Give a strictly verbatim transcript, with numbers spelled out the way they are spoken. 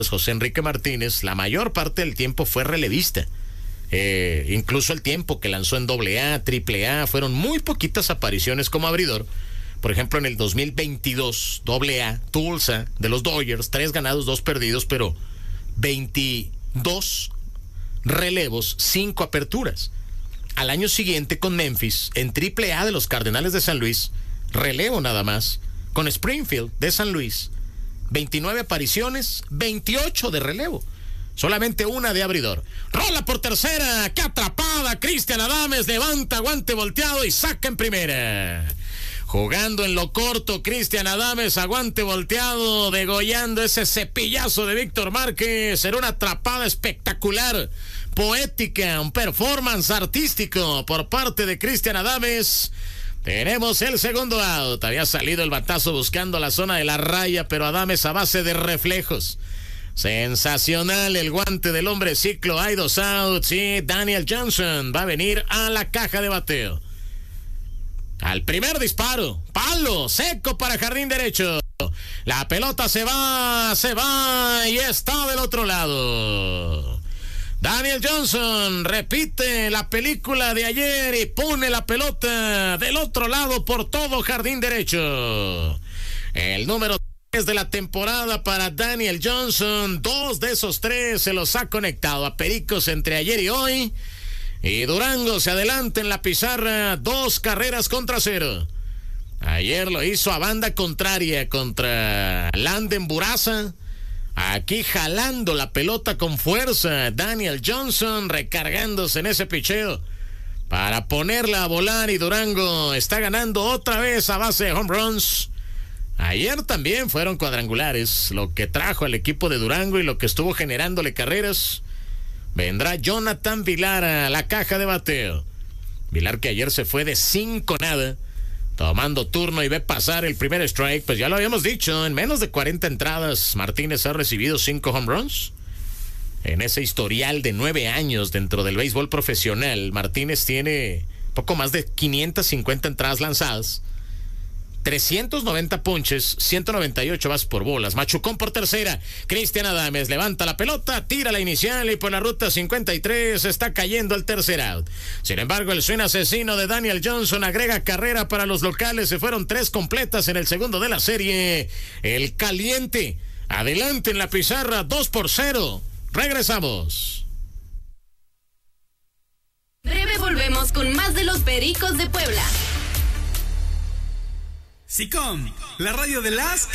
José Enrique Martínez, la mayor parte del tiempo fue relevista. Eh, incluso el tiempo que lanzó en doble A, triple A, fueron muy poquitas apariciones como abridor. Por ejemplo, en el dos mil veintidós, doble A, Tulsa, de los Dodgers, tres ganados, dos perdidos, pero veintidós relevos, cinco aperturas. Al año siguiente con Memphis, en triple A de los Cardenales de San Luis, relevo nada más, con Springfield de San Luis, veintinueve apariciones, veintiocho de relevo, solamente una de abridor. Rola por tercera, qué atrapada, Cristian Adames levanta guante volteado y saca en primera. Jugando en lo corto, Cristian Adames, aguante volteado, degollando ese cepillazo de Víctor Márquez. Era una atrapada espectacular, poética, un performance artístico por parte de Cristian Adames. Tenemos el segundo out. Había salido el batazo buscando la zona de la raya, pero Adames a base de reflejos. Sensacional el guante del hombre ciclo. Hay dos outs y Daniel Johnson va a venir a la caja de bateo. Al primer disparo, palo seco para jardín derecho. La pelota se va, se va y está del otro lado. Daniel Johnson repite la película de ayer y pone la pelota del otro lado por todo jardín derecho. El número tres de la temporada para Daniel Johnson. Dos de esos tres se los ha conectado a Pericos entre ayer y hoy. Y Durango se adelanta en la pizarra, dos carreras contra cero. Ayer lo hizo a banda contraria contra Landen Buraza. Aquí jalando la pelota con fuerza, Daniel Johnson recargándose en ese picheo para ponerla a volar, y Durango está ganando otra vez a base de home runs. Ayer también fueron cuadrangulares, lo que trajo al equipo de Durango y lo que estuvo generándole carreras. Vendrá Jonathan Vilar a la caja de bateo. Vilar, que ayer se fue de cinco nada, tomando turno y ve pasar el primer strike. Pues ya lo habíamos dicho, en menos de cuarenta entradas, Martínez ha recibido cinco home runs. En ese historial de nueve años dentro del béisbol profesional, Martínez tiene poco más de quinientas cincuenta entradas lanzadas, trescientos noventa ponches, ciento noventa y ocho bases por bolas. Machucón por tercera, Cristian Adames levanta la pelota, tira la inicial y por la ruta cincuenta y tres está cayendo el tercer out. Sin embargo, el swing asesino de Daniel Johnson agrega carrera para los locales. Se fueron tres completas en el segundo de la serie. El caliente adelante en la pizarra, dos por cero. Regresamos. Breve volvemos con más de los Pericos de Puebla. SICOM, la radio de las